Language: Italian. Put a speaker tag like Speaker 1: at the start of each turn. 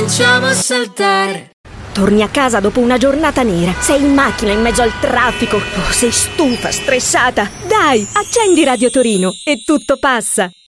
Speaker 1: cominciamo a saltare.
Speaker 2: Torni a casa dopo una giornata nera. Sei in macchina in mezzo al traffico. Oh, sei stufa, stressata. Dai, accendi Radio Torino e tutto passa.